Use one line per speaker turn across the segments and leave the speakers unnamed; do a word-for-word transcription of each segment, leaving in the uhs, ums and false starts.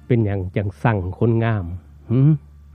เป็นอย่างจังสั่งคนงามหืม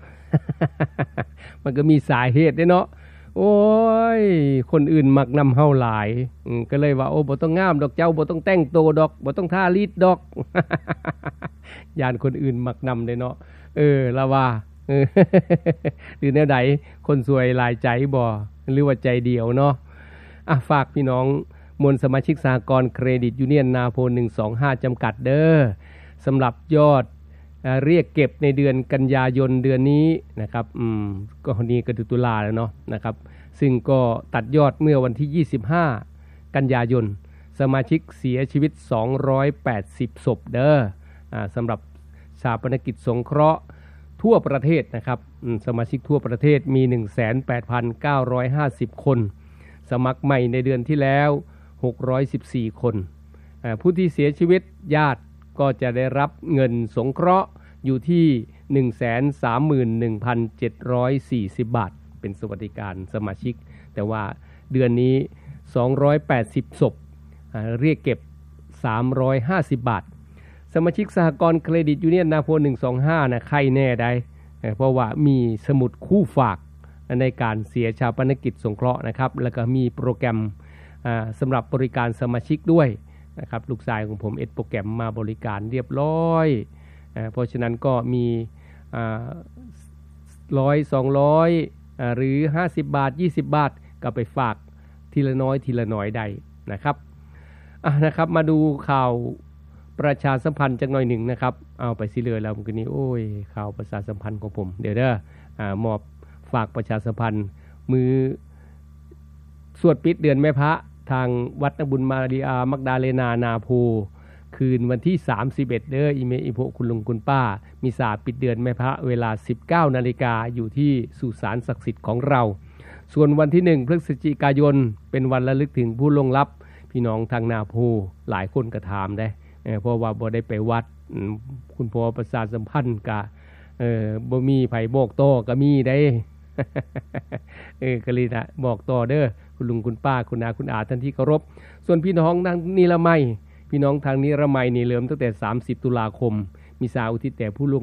มันก็มีสาเหตุด้วยเนาะโอ้ยคนอื่นมักนำเฮาหลายก็เลยว่าโอ้บ่ต้องงามดอกเจ้าบ่ต้องแต่งโตดอกบ่ต้องทาลิดดอก ยานคนอื่นมักนำเด้เนาะเออละว่าเออ หรือแนวใดคนสวยหลายใจบ่หรือว่าใจเดียวเนาะอ่ะฝากพี่น้องมวลสมาชิกสหกรณ์เครดิตยูเนียนนาโพหนึ่งสองห้าจำกัดเด้อสำหรับยอดเรียกเก็บในเดือนกันยายนเดือนนี้นะครับอืมก็นี้ก็ตุลาแล้วเนาะนะครับซึ่งก็ตัดยอดเมื่อวันที่ยี่สิบห้ากันยายนสมาชิกเสียชีวิตสองร้อยแปดสิบศพเด้ออ่าสำหรับชาปนกิจสงเคราะห์ทั่วประเทศนะครับสมาชิกทั่วประเทศมี หนึ่งแสนแปดพันเก้าร้อยห้าสิบ คนสมัครใหม่ในเดือนที่แล้วหกร้อยสิบสี่คนผู้ที่เสียชีวิตญาติก็จะได้รับเงินสงเคราะห์อยู่ที่ หนึ่งแสนสามหมื่นหนึ่งพันเจ็ดร้อยสี่สิบ บาทเป็นสวัสดิการสมาชิกแต่ว่าเดือนนี้สองร้อยแปดสิบศพเรียกเก็บสามร้อยห้าสิบบาทสมาชิกสหกรณ์เครดิตยูเนียนนาโพหนึ่งสองห้านะใครแน่ได้เพราะว่ามีสมุดคู่ฝากในการเสียชาปนกิจสงเคราะห์นะครับแล้วก็มีโปรแกรมสำหรับบริการสมาชิกด้วยนะครับลูกชายของผมเอ็ดโปรแกรมมาบริการเรียบร้อยเพราะฉะนั้นก็มีร้อยสองร้อยหรือห้าสิบบาทยี่สิบบาทก็ไปฝากทีละน้อยทีละน้อยได้นะครับอ่ะนะครับมาดูข่าวประชาสัมพันธ์จักหน่อยหนึ่งนะครับเอาไปสิเลยแล้วเมื่อกี้นี้โอ้ยข่าวประชาสัมพันธ์ของผมเดี๋ยวเด้ออ่ามอบฝากประชาสัมพันธ์มือสวดปิดเดือนแม่พระทางวัดนบุญมาริอามักดาเลนานาโพคืนวันที่สามสิบเอ็ดเด้ออีเมอีโพคุณลุงคุณป้ามีสาปิดเดือนแม่พระเวลา สิบเก้านาฬิกาอยู่ที่สุสานศักดิ์สิทธิ์ของเราส่วนวันที่หนึ่งพฤศจิกายนเป็นวันระลึกถึงผู้ล่วงลับพี่น้องทางนาโพหลายคนก็ถามได้เพราะว่าบ่ได้ไปวัดคุณพ่อประชาสัมพันธ์ก็เอ่อบ่มีไผบอกต่อก็มีได้ เออก็เลยนะบอกต่อเด้อคุณลุงคุณป้าคุณอาคุณอาท่านที่เคารพส่วนพี่น้องทางนิรมัยพี่น้องทางนิรมัยนี่เริ่มตั้งแต่สามสิบตุลาคมมีสาอุทิศแต่ผู้ล่วง